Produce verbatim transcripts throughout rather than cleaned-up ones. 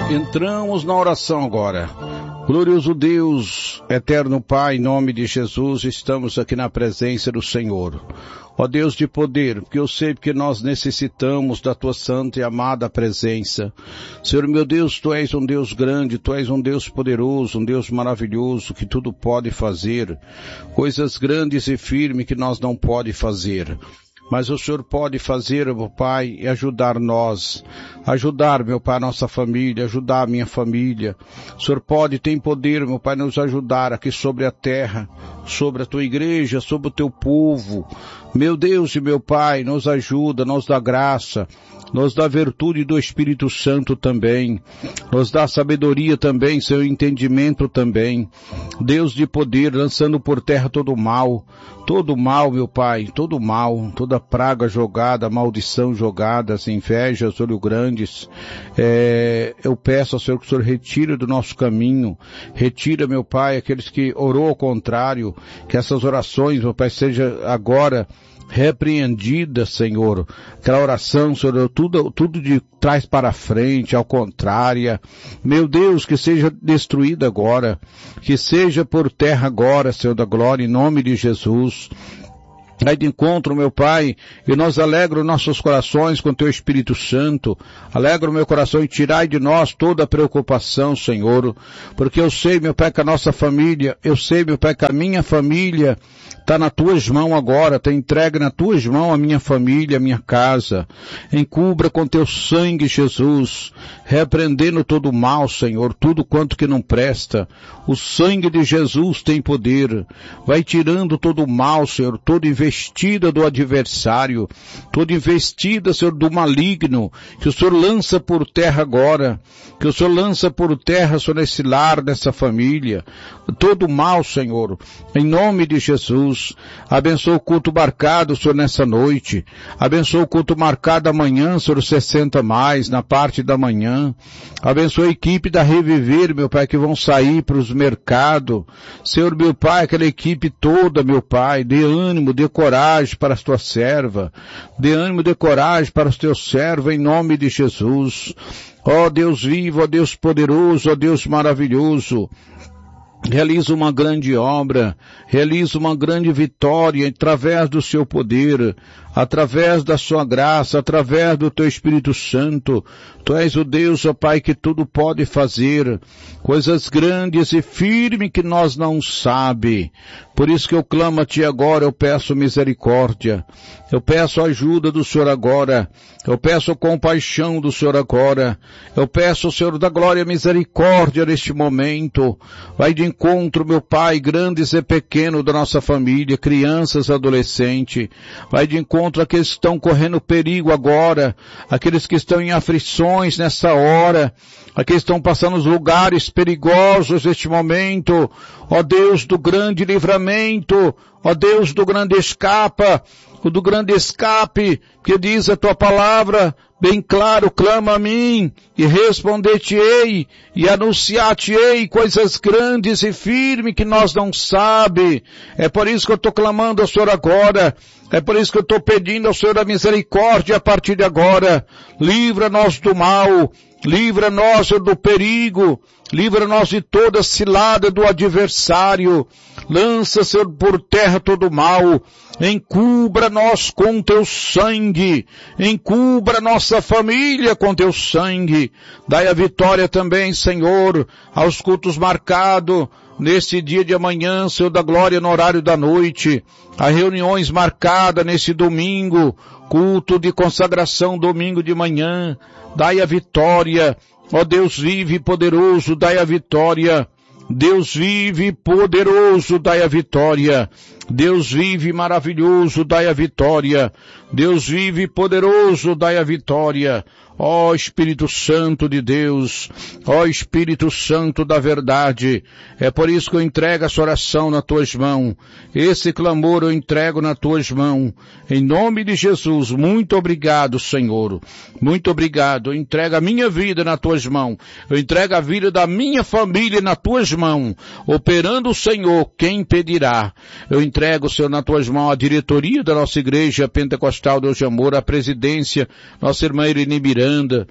Entramos na oração agora. Glorioso Deus, eterno Pai, em nome de Jesus, estamos aqui na presença do Senhor. Ó Deus de poder, porque eu sei que nós necessitamos da Tua santa e amada presença. Senhor meu Deus, Tu és um Deus grande, Tu és um Deus poderoso, um Deus maravilhoso, que tudo pode fazer. Coisas grandes e firmes que nós não pode fazer. Mas o Senhor pode fazer, meu Pai, e ajudar nós, ajudar, meu Pai, a nossa família, ajudar a minha família. O Senhor pode, tem poder, meu Pai, nos ajudar aqui sobre a terra, sobre a Tua igreja, sobre o Teu povo. Meu Deus e meu Pai, nos ajuda, nos dá graça, nos dá virtude do Espírito Santo também, nos dá sabedoria também, seu entendimento também. Deus de poder, lançando por terra todo o mal, todo o mal, meu Pai, todo o mal, toda praga jogada, maldição jogada, as invejas, olhos grandes. É, eu peço ao Senhor que o Senhor retire do nosso caminho, retira, meu Pai, aqueles que orou ao contrário, que essas orações, meu Pai, seja agora repreendida, Senhor. Aquela oração, Senhor, tudo, tudo de trás para frente, ao contrário. Meu Deus, que seja destruída agora, que seja por terra agora, Senhor da glória, em nome de Jesus. Vai de encontro, meu Pai, e nós alegra os nossos corações com Teu Espírito Santo. Alegra o meu coração e tirai de nós toda a preocupação, Senhor. Porque eu sei, meu Pai, que a nossa família, eu sei, meu Pai, que a minha família está nas Tuas mãos agora, está entregue nas Tuas mãos a minha família, a minha casa. Encubra com Teu sangue, Jesus, repreendendo todo o mal, Senhor, tudo quanto que não presta. O sangue de Jesus tem poder. Vai tirando todo o mal, Senhor, toda investida do adversário, toda investida, Senhor, do maligno, que o Senhor lança por terra agora, que o Senhor lança por terra, Senhor, nesse lar, nessa família, todo o mal, Senhor, em nome de Jesus. Abençoa o culto marcado, Senhor, nessa noite. Abençoa o culto marcado amanhã, Senhor, sessenta mais, na parte da manhã. Abençoa a equipe da Reviver, meu Pai, que vão sair para os mercados. Senhor, meu Pai, aquela equipe toda, meu Pai, dê ânimo, dê coragem para a Tua serva. Dê ânimo, dê coragem para os Teus servos, em nome de Jesus. Ó Deus vivo, ó Deus poderoso, ó Deus maravilhoso. Realiza uma grande obra, realiza uma grande vitória através do Seu poder, através da Sua graça, através do Teu Espírito Santo. Tu és o Deus, ó Pai, que tudo pode fazer, coisas grandes e firmes que nós não sabe. Por isso que eu clamo a Ti agora, eu peço misericórdia, eu peço a ajuda do Senhor agora, eu peço a compaixão do Senhor agora, eu peço, Senhor da glória, misericórdia neste momento. Vai de encontro, meu Pai, grandes e pequenos da nossa família, crianças, adolescentes. Vai de encontro àqueles que estão correndo perigo agora, aqueles que estão em aflições nessa hora, aqueles que estão passando os lugares perigosos neste momento. Ó Deus do grande livramento, ó Deus do grande escapa, do grande escape, que diz a Tua palavra, bem claro, clama a mim, e responder-te-ei, e anunciar-te-ei coisas grandes e firmes que nós não sabe. É por isso que eu estou clamando ao Senhor agora, é por isso que eu estou pedindo ao Senhor a misericórdia a partir de agora. Livra-nos do mal, livra-nos do perigo, livra-nos de toda cilada do adversário. Lança, Senhor, por terra todo o mal. Encubra-nos com Teu sangue. Encubra nossa família com Teu sangue. Dai a vitória também, Senhor, aos cultos marcados nesse dia de amanhã, Senhor da glória, no horário da noite. As reuniões marcadas nesse domingo, culto de consagração domingo de manhã. Dai a vitória. Ó Deus vive e poderoso, dai a vitória. Deus vive poderoso, dai a vitória. Deus vive maravilhoso, dai a vitória. Deus vive poderoso, dai a vitória. Ó Espírito Santo de Deus, ó Espírito Santo da verdade, é por isso que eu entrego essa oração nas Tuas mãos. Esse clamor eu entrego nas Tuas mãos. Em nome de Jesus, muito obrigado, Senhor. Muito obrigado. Eu entrego a minha vida nas Tuas mãos. Eu entrego a vida da minha família nas Tuas mãos. Operando o Senhor, quem impedirá? Eu entrego, Senhor, nas Tuas mãos a diretoria da nossa igreja pentecostal Deus de Amor, a presidência, nossa irmã Irene Miranda.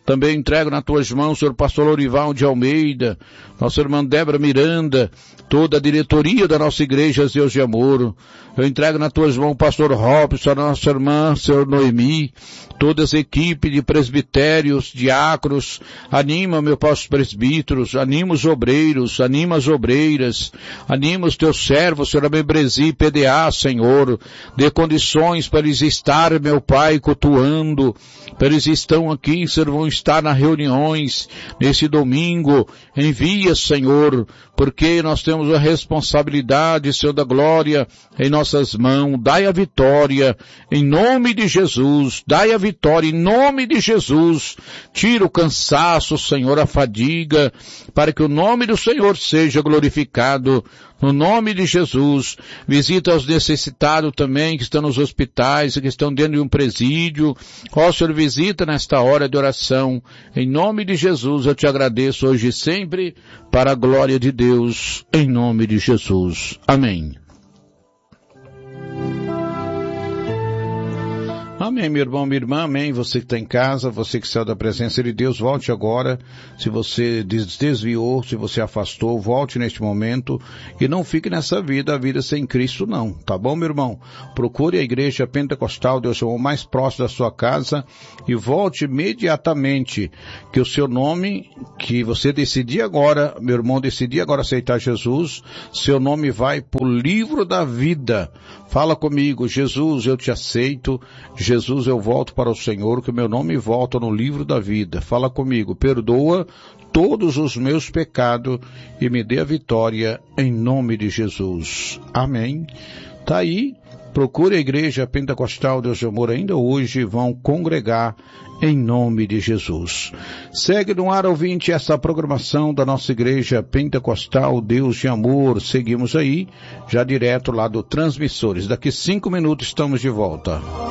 Também entrego nas tuas mãos, Senhor Pastor Lorival de Almeida, nossa irmã Débora Miranda, toda a diretoria da nossa igreja, Deus de amor. Eu entrego nas tuas mãos o pastor Robson, a nossa irmã, Senhor Noemi, todas as equipes de presbitérios, diáconos. Anima, meu pai, os presbíteros, anima os obreiros, anima as obreiras, anima os teus servos, Senhor, a membresia, P D A, Senhor. Dê condições para eles estarem, meu Pai, cultuando, para eles estão aqui, Senhor, vão estar nas reuniões, nesse domingo. Envia, Senhor, porque nós temos a responsabilidade, Senhor da glória, em nossas mãos. Dai a vitória, em nome de Jesus. Dai a vitória, em nome de Jesus. Tira o cansaço, Senhor, a fadiga, para que o nome do Senhor seja glorificado. No nome de Jesus, visita os necessitados também, que estão nos hospitais, que estão dentro de um presídio. Ó, Senhor, visita nesta hora de oração. Em nome de Jesus, eu te agradeço hoje e sempre, para a glória de Deus, em nome de Jesus. Amém. Amém, meu irmão, minha irmã, amém. Você que está em casa, você que saiu da presença de Deus, volte agora. Se você desviou, se você afastou, volte neste momento e não fique nessa vida, a vida sem Cristo não, tá bom, meu irmão? Procure a igreja pentecostal, Deus chamou mais próximo da sua casa e volte imediatamente, que o seu nome, que você decidir agora, meu irmão, decidir agora aceitar Jesus, seu nome vai para o livro da vida. Fala comigo, Jesus, eu te aceito, Jesus, eu volto para o Senhor, que o meu nome volta no livro da vida. Fala comigo, perdoa todos os meus pecados e me dê a vitória em nome de Jesus. Amém. Tá aí, procure a igreja pentecostal Deus de amor ainda hoje, vão congregar em nome de Jesus. Segue no ar, ouvinte, essa programação da nossa igreja pentecostal Deus de amor. Seguimos aí, já direto lá do Transmissores. Daqui cinco minutos estamos de volta.